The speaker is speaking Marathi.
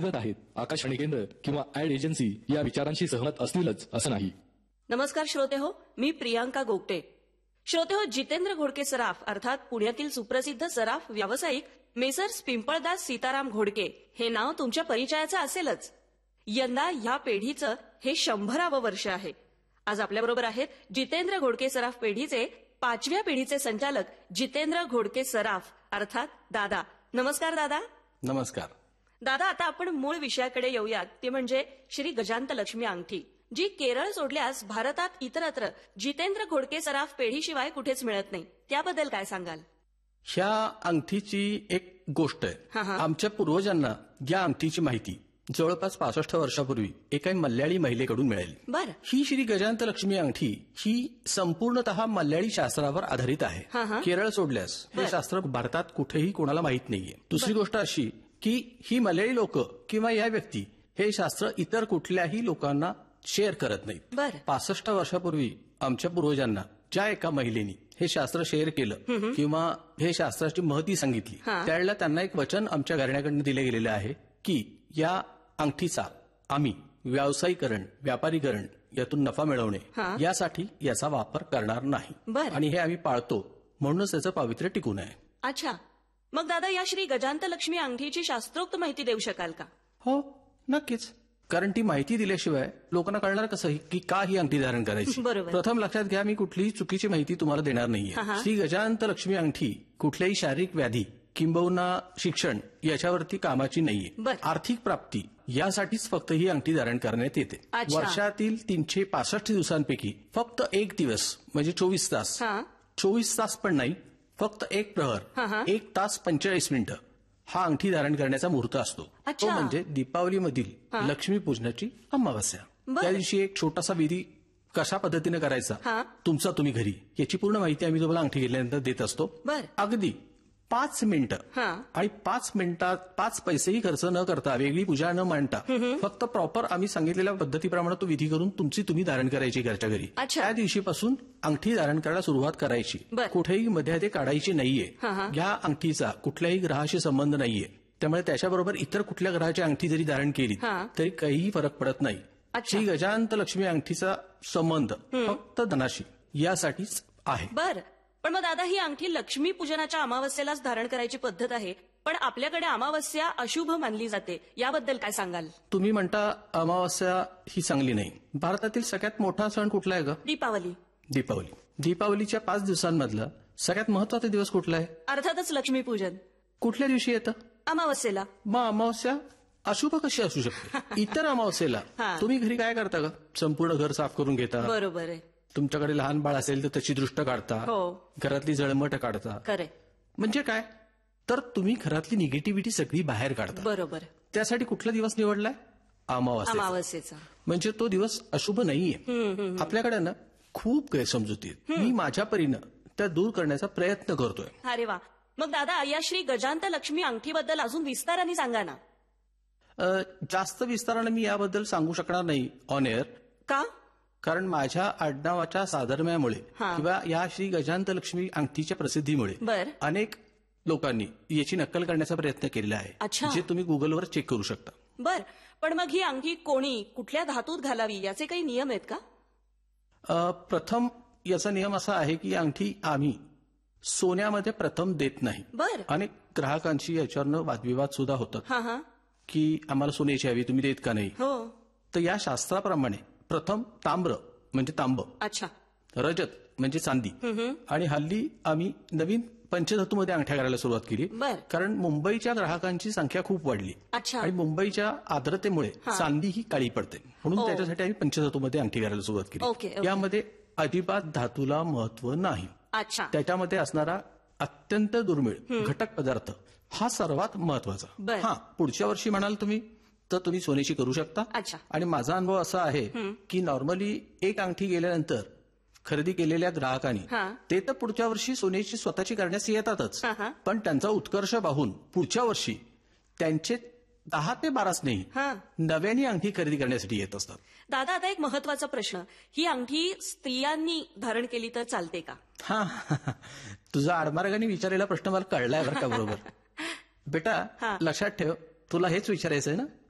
अंतर्गत आहेत. आकाशवाणी केंद्र किंवा ऍड एजन्सी या विचारांशी सहमत असतीलच असं नाही. नमस्कार श्रोते हो, मी प्रियांका गोगटे. श्रोते हो, जितेंद्र घोडके सराफ अर्थात पुण्यातील सुप्रसिद्ध सराफ व्यावसायिक मेसर्स पिंपळदास सीताराम घोडके हे नाव तुमच्या परिचयाचं असेलच. यंदा ह्या पेढीचं हे 100वे वर्ष आहे. आज आपल्याबरोबर आहेत जितेंद्र घोडके सराफ पेढीचे 5व्या पिढीचे संचालक जितेंद्र घोडके सराफ अर्थात दादा. नमस्कार दादा. नमस्कार दादा. आता आपण मूळ विषयाकडे येऊयात, ते म्हणजे श्री गजांत लक्ष्मी अंगठी, जी केरळ सोडल्यास भारतात इतरत्र जितेंद्र घोडके सराफ पेढीशिवाय कुठेच मिळत नाही. त्याबद्दल काय सांगाल? ह्या अंगठीची एक गोष्ट आहे. आमच्या पूर्वजांना या अंगठीची माहिती जवळपास 65 वर्षापूर्वी एका मल्याळी महिलेकडून मिळाली. बरं. ही श्री गजांत लक्ष्मी अंगठी ही संपूर्णतः मल्याळी शास्त्रावर आधारित आहे. केरळ सोडल्यास हे शास्त्र भारतात कुठेही कोणाला माहीत नाहीये. दुसरी गोष्ट अशी की ही मल्याळी लोक किंवा या व्यक्ती हे शास्त्र इतर कुठल्याही लोकांना शेअर करत नाहीत. 65 वर्षापूर्वी आमच्या पूर्वजांना ज्या एका महिलेनी हे शास्त्र शेअर केलं किंवा हे शास्त्राची महती सांगितली, त्यावेळेला त्यांना एक वचन आमच्या घराण्याकडनं दिले गेलेलं आहे की या अंगठीचा आम्ही व्यावसायीकरण, व्यापारीकरण, यातून नफा मिळवणे यासाठी याचा वापर करणार नाही. आणि हे आम्ही पाळतो, म्हणूनच त्याचं पावित्र्य टिकून आहे. अच्छा, मग दादा या श्री गजांत लक्ष्मी अंगठीची शास्त्रोक्त माहिती देऊ शकाल का? हो, नक्कीच. कारण ती माहिती दिल्याशिवाय लोकांना कळणार कसं की का ही अंगठी धारण करायची. प्रथम लक्षात घ्या, मी कुठलीही चुकीची माहिती तुम्हाला देणार नाहीये. श्री गजांत लक्ष्मी अंगठी कुठल्याही शारीरिक व्याधी किंबहुना शिक्षण याच्यावरती कामाची नाहीये. आर्थिक प्राप्ती यासाठीच फक्त ही अंगठी धारण करण्यात येते. वर्षातील 365 दिवसांपैकी फक्त एक दिवस म्हणजे 24 तास पण नाही, फक्त एक प्रहर 1 तास 45 मिनिटं हा अंगठी धारण करण्याचा मुहूर्त असतो. तो म्हणजे दीपावलीमधील लक्ष्मीपूजनाची अमावस्या. त्या दिवशी एक छोटासा विधी कशा पद्धतीने करायचा तुमचा तुम्ही घरी, याची पूर्ण माहिती आम्ही तुम्हाला अंगठी घेतल्यानंतर देत असतो. अगदी 5 मिनिटं आणि 5 मिनिटात 5 पैसेही खर्च न करता, वेगळी पूजा न मांडता, फक्त प्रॉपर आम्ही सांगितलेल्या पद्धतीप्रमाणे तो विधी करून तुमची तुम्ही धारण करायची घरच्या घरी. त्या दिवशीपासून अंगठी धारण करायला सुरुवात करायची. कुठेही मध्ये काढायची नाहीये. या अंगठीचा कुठल्याही ग्रहाशी संबंध नाहीये, त्यामुळे त्याच्याबरोबर इतर कुठल्या ग्रहाची अंगठी जरी धारण केली तरी काहीही फरक पडत नाही. श्री गजांत लक्ष्मी अंगठीचा संबंध फक्त धनाशी यासाठीच आहे. बरं, पण मग दादा ही अंगठी लक्ष्मी पूजनाच्या अमावस्येलाच धारण करायची पद्धत आहे, पण आपल्याकडे अमावस्या अशुभ मानली जाते, याबद्दल काय सांगाल? तुम्ही म्हणता अमावस्या ही चांगली नाही. भारतातील सगळ्यात मोठा सण कुठला आहे ग? दीपावली. दीपावलीच्या 5 दिवसांमधला सगळ्यात महत्वाचा दिवस कुठला आहे? अर्थातच लक्ष्मीपूजन. कुठल्या दिवशी येतं? अमावस्येला. मग अमावस्या अशुभ कशी असू शकते? इतर अमावस्येला तुम्ही घरी काय करता ग? संपूर्ण घर साफ करून घेता. बरोबर आहे. तुमच्याकडे लहान बाळ असेल तर त्याची दृष्ट काढता, घरातली जळमट काढता. म्हणजे काय तर तुम्ही घरातली निगेटिव्हिटी सगळी बाहेर काढता. बरोबर. त्यासाठी कुठला दिवस निवडलाय? अमावस्येचा. म्हणजे तो दिवस अशुभ नाहीये. आपल्याकडे ना खूप गैरसमजुती आहेत. मी माझ्या परीनं त्या दूर करण्याचा प्रयत्न करतोय. अरे वा. मग दादा या श्री गजांत लक्ष्मी अंगठीबद्दल अजून विस्ताराने सांगा ना. जास्त विस्ताराने मी याबद्दल सांगू शकणार नाही ऑन एअर. का? कारण माझ्या आडनावाच्या साधर्म्यामुळे किंवा या श्री गजांत लक्ष्मी अंगठीच्या प्रसिद्धीमुळे अनेक लोकांनी याची नक्कल करण्याचा प्रयत्न केलेला आहे, जे तुम्ही गुगलवर चेक करू शकता. बर, पण मग ही अंगठी कोणी कुठल्या धातूत घालावी याचे काही नियम आहेत का? प्रथम याचा नियम असा आहे की अंगठी आम्ही सोन्यामध्ये प्रथम देत नाही. अनेक ग्राहकांशी याच्यावरनं वादविवाद सुद्धा होतात की आम्हाला सोन्याची हवी, तुम्ही देत का नाही. तर या शास्त्राप्रमाणे प्रथम ताम्र म्हणजे तांब, रजत म्हणजे चांदी, आणि हल्ली आम्ही नवीन पंचधातूमध्ये अंगठ्या करायला सुरुवात केली. कारण मुंबईच्या ग्राहकांची संख्या खूप वाढली आणि मुंबईच्या आर्द्रतेमुळे चांदी ही काळी पडते, म्हणून त्याच्यासाठी आम्ही पंचधातूमध्ये अंगठी करायला सुरुवात केली. यामध्ये अजिबात धातूला महत्व नाही. त्याच्यामध्ये असणारा अत्यंत दुर्मिळ घटक पदार्थ हा सर्वात महत्वाचा. पुढच्या वर्षी म्हणाल तुम्ही तर तुम्ही सोन्याची करू शकता. आणि माझा अनुभव असा आहे की नॉर्मली एक अंगठी गेल्यानंतर खरेदी केलेल्या ग्राहकांनी ते तर पुढच्या वर्षी सोन्याची स्वतःची करण्यास येतातच, पण त्यांचा उत्कर्ष पाहून पुढच्या वर्षी त्यांचे 10 ते 12 स्नेही नव्याने अंगठी खरेदी करण्यासाठी येत असतात. दादा आता एक महत्वाचा प्रश्न, ही अंगठी स्त्रियांनी धारण केली तर चालते का? तुझा आडमार्गाने विचारलेला प्रश्न मला कळलाय बरं का. बरोबर बेटा, लक्षात ठेव, तुला हेच विचारायचंय ना?